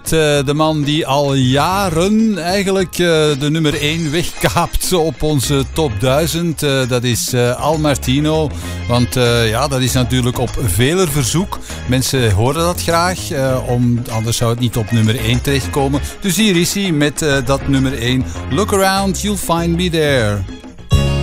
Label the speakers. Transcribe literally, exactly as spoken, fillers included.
Speaker 1: uh, de man die al jaren eigenlijk uh, de nummer één wegkaapt op onze top duizend. Uh, dat is uh, Al Martino. Want uh, ja, dat is natuurlijk op veler verzoek. Mensen horen dat graag, uh, om, anders zou het niet op nummer één terechtkomen. Dus hier is hij met uh, dat nummer één. Look around, you'll find me there.